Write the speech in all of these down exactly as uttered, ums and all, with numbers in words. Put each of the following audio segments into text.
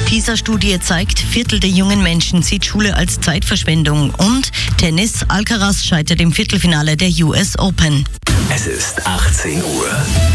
PISA-Studie zeigt, Viertel der jungen Menschen sieht Schule als Zeitverschwendung. Und Tennis, Alcaraz scheitert im Viertelfinale der U S Open. Es ist achtzehn Uhr.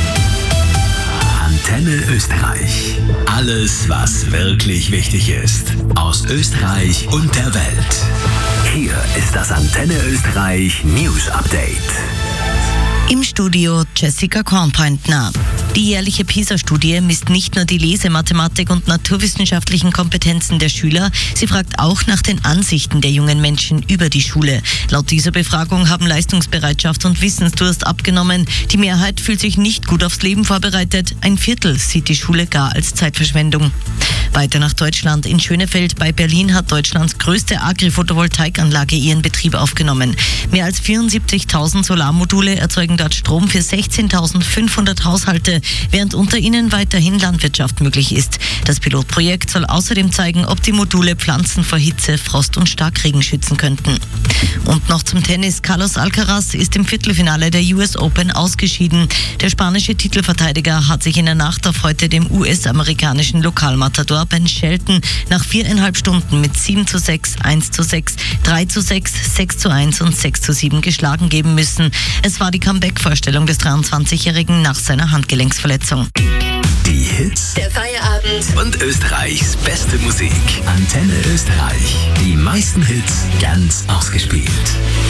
Antenne Österreich. Alles, was wirklich wichtig ist. Aus Österreich und der Welt. Hier ist das Antenne Österreich News Update. Im Studio Jessica Kornpointner. Die jährliche PISA-Studie misst nicht nur die Lese-, Mathematik- und naturwissenschaftlichen Kompetenzen der Schüler, sie fragt auch nach den Ansichten der jungen Menschen über die Schule. Laut dieser Befragung haben Leistungsbereitschaft und Wissensdurst abgenommen. Die Mehrheit fühlt sich nicht gut aufs Leben vorbereitet. Ein Viertel sieht die Schule gar als Zeitverschwendung. Weiter nach Deutschland. In Schönefeld bei Berlin hat Deutschlands größte Agri-Photovoltaikanlage ihren Betrieb aufgenommen. Mehr als vierundsiebzigtausend Solarmodule erzeugen dort Strom für sechzehntausendfünfhundert Haushalte, während unter ihnen weiterhin Landwirtschaft möglich ist. Das Pilotprojekt soll außerdem zeigen, ob die Module Pflanzen vor Hitze, Frost und Starkregen schützen könnten. Und noch zum Tennis. Carlos Alcaraz ist im Viertelfinale der U S Open ausgeschieden. Der spanische Titelverteidiger hat sich in der Nacht auf heute dem U S-amerikanischen Lokalmatador Ben Shelton nach viereinhalb Stunden mit sieben zu sechs, eins zu sechs, drei zu sechs, sechs zu eins und sechs zu sieben geschlagen geben müssen. Es war die Comeback-Vorstellung des dreiundzwanzigjährigen nach seiner Handgelenksverletzung. Die Hits, der Feierabend und Österreichs beste Musik. Antenne Österreich. Die meisten Hits ganz ausgespielt.